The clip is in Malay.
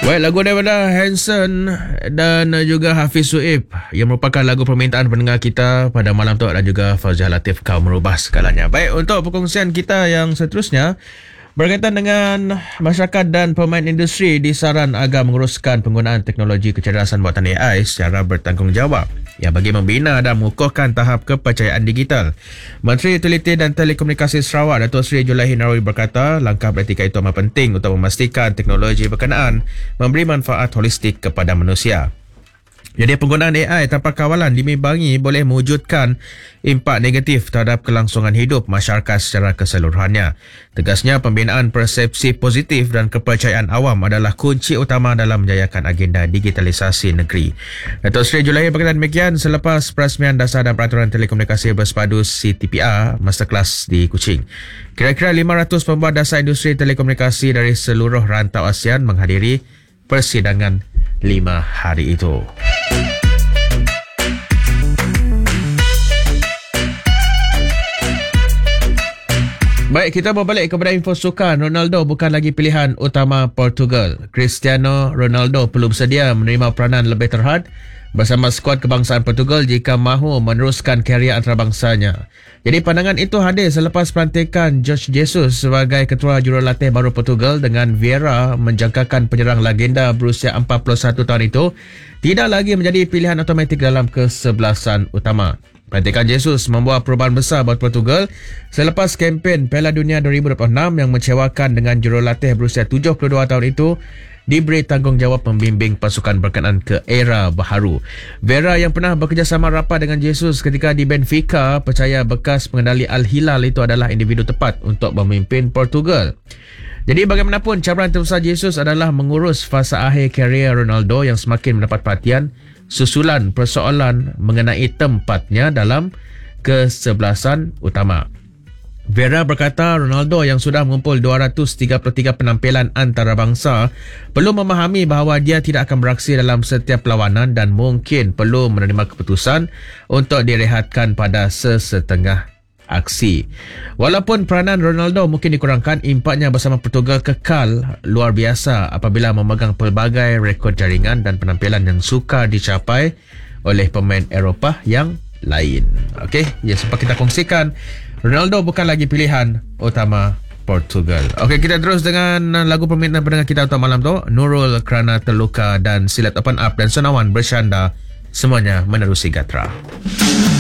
Baik, lagu daripada Hanson dan juga Hafiz Suib yang merupakan lagu permintaan pendengar kita pada malam tu, dan juga Fauziah Latif, Kau Merubah Segalanya. Baik, untuk perkongsian kita yang seterusnya berkaitan dengan masyarakat dan pemain industri disaran agar menguruskan penggunaan teknologi kecerdasan buatan AI secara bertanggungjawab yang bagi membina dan mengukuhkan tahap kepercayaan digital. Menteri Utiliti dan Telekomunikasi Sarawak Datuk Seri Julaihi Narawi berkata, langkah beretika itu amat penting untuk memastikan teknologi berkenaan memberi manfaat holistik kepada manusia. Jadi penggunaan AI tanpa kawalan dimimbangi boleh mewujudkan impak negatif terhadap kelangsungan hidup masyarakat secara keseluruhannya. Tegasnya, pembinaan persepsi positif dan kepercayaan awam adalah kunci utama dalam menjayakan agenda digitalisasi negeri. Datuk Seri Julaihi berkata demikian selepas Perasmian Dasar dan Peraturan Telekomunikasi Bersepadu CTPR Masterclass di Kuching. Kira-kira 500 pembuat dasar industri telekomunikasi dari seluruh rantau ASEAN menghadiri persidangan 5 hari itu. Baik, kita berbalik kepada info sukan. Ronaldo bukan lagi pilihan utama Portugal. Cristiano Ronaldo perlu bersedia menerima peranan lebih terhad bersama skuad kebangsaan Portugal jika mahu meneruskan karier antarabangsanya. Jadi pandangan itu hadir selepas pelantikan Jorge Jesus sebagai ketua jurulatih baru Portugal, dengan Vieira menjangkakan penyerang legenda berusia 41 tahun itu tidak lagi menjadi pilihan automatik dalam kesebelasan utama. Pelantikan Jesus membawa perubahan besar buat Portugal selepas kempen Piala Dunia 2026 yang mengecewakan, dengan jurulatih berusia 72 tahun itu diberi tanggungjawab membimbing pasukan berkenaan ke era baharu. Vieira yang pernah bekerjasama rapat dengan Jesus ketika di Benfica percaya bekas pengendali Al Hilal itu adalah individu tepat untuk memimpin Portugal. Jadi bagaimanapun, cabaran terbesar Jesus adalah mengurus fasa akhir karier Ronaldo yang semakin mendapat perhatian susulan persoalan mengenai tempatnya dalam kesebelasan utama. Vieira berkata Ronaldo yang sudah mengumpul 233 penampilan antarabangsa perlu memahami bahawa dia tidak akan beraksi dalam setiap perlawanan dan mungkin perlu menerima keputusan untuk direhatkan pada sesetengah aksi. Walaupun peranan Ronaldo mungkin dikurangkan, impaknya bersama Portugal kekal luar biasa apabila memegang pelbagai rekod jaringan dan penampilan yang sukar dicapai oleh pemain Eropah yang lain. Okey, ya, sempat kita kongsikan Ronaldo bukan lagi pilihan utama Portugal. Okey, kita terus dengan lagu permintaan pendengar kita untuk malam tu, Nurul Kerana Terluka dan Silat Open Up dan Senawan Bersyanda, semuanya menerusi Gatra.